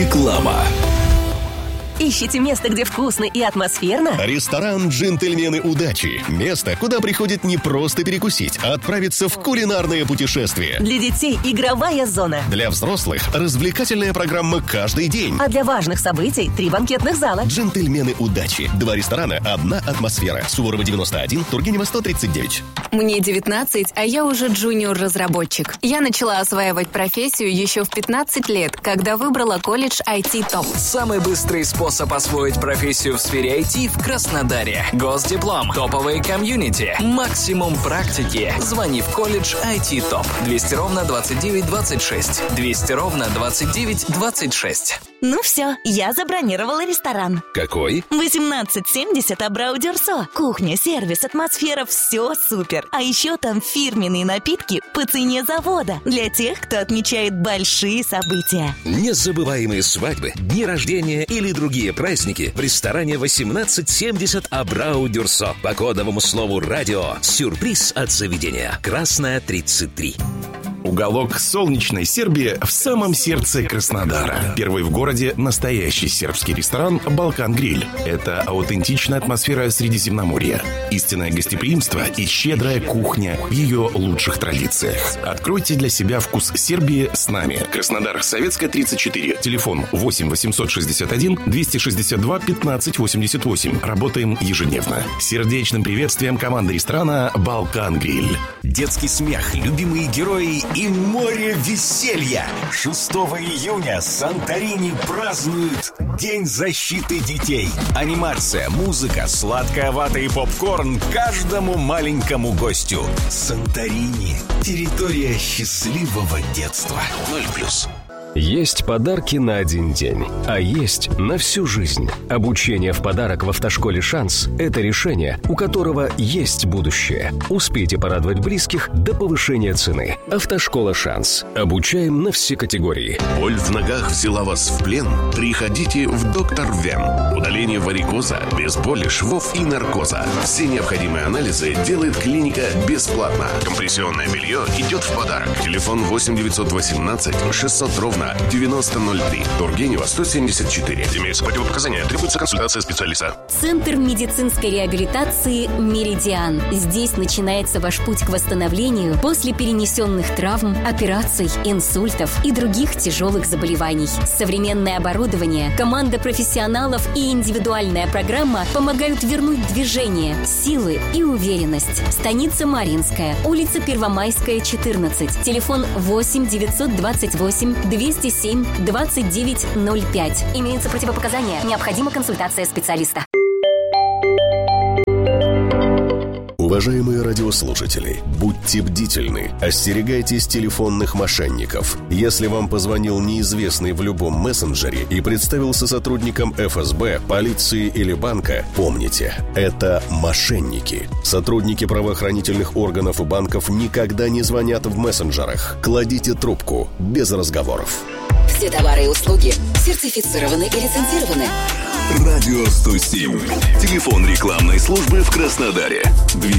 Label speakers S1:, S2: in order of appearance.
S1: Реклама.
S2: Ищите место, где вкусно и атмосферно?
S3: Ресторан «Джентльмены удачи». Место, куда приходит не просто перекусить, а отправиться в кулинарное путешествие.
S2: Для детей игровая зона.
S3: Для взрослых развлекательная программа каждый день.
S2: А для важных событий 3 банкетных зала.
S3: «Джентльмены удачи». 2 ресторана, 1 атмосфера. Суворова 91, Тургенева 139.
S4: Мне 19, а я уже джуниор-разработчик. Я начала осваивать профессию еще в 15 лет, когда выбрала колледж IT ТОП.
S1: Самый быстрый способ освоить профессию в сфере IT в Краснодаре. Госдиплом, топовые комьюнити, максимум практики. Звони в колледж IT ТОП. 200-29-26. 200-29-26.
S5: Ну все, я забронировала ресторан.
S1: Какой?
S5: 1870 Абрау Дюрсо. Кухня, сервис, атмосфера, все супер. А еще там фирменные напитки по цене завода. Для тех, кто отмечает большие события.
S6: Незабываемые свадьбы, дни рождения или другие праздники в ресторане 1870 Абрау Дюрсо. По кодовому слову «Радио» сюрприз от заведения. Красная 33.
S7: Уголок солнечной Сербии в самом сердце Краснодара. Первый в городе настоящий сербский ресторан «Балкан-гриль». Это аутентичная атмосфера Средиземноморья, истинное гостеприимство и щедрая кухня в ее лучших традициях. Откройте для себя вкус Сербии с нами. Краснодар, Советская, 34. Телефон 8 861 262 15 88. Работаем ежедневно. Сердечным приветствием команды ресторана «Балкан-гриль».
S8: Детский смех, любимые герои и море веселья. 6 июня Санторини празднует День защиты детей. Анимация, музыка, сладкая вата и попкорн каждому маленькому гостю. Санторини. Территория счастливого детства. 0+.
S9: Есть подарки на один день, а есть на всю жизнь. Обучение в подарок в автошколе «Шанс» – это решение, у которого есть будущее. Успейте порадовать близких до повышения цены. Автошкола «Шанс». Обучаем на все категории.
S10: Боль в ногах взяла вас в плен? Приходите в «Доктор Вен». Удаление варикоза, без боли, швов и наркоза. Все необходимые анализы делает клиника бесплатно. Компрессионное белье идет в подарок. Телефон 8 918 600 ровно 9003. Тургенева 174. Имеются противопоказания. Требуется консультация специалиста.
S11: Центр медицинской реабилитации «Меридиан». Здесь начинается ваш путь к восстановлению после перенесенных травм, операций, инсультов и других тяжелых заболеваний. Современное оборудование, команда профессионалов и индивидуальная программа помогают вернуть движение, силы и уверенность. Станица Марьинская, улица Первомайская, 14. Телефон 8 928 207 2905. Имеются противопоказания. Необходима консультация специалиста.
S3: Уважаемые радиослушатели, будьте бдительны, остерегайтесь телефонных мошенников. Если вам позвонил неизвестный в любом мессенджере и представился сотрудником ФСБ, полиции или банка, помните, это мошенники. Сотрудники правоохранительных органов и банков никогда не звонят в мессенджерах. Кладите трубку, без разговоров.
S12: Все товары и услуги сертифицированы и лицензированы.
S1: Радио 107. Телефон рекламной службы в Краснодаре.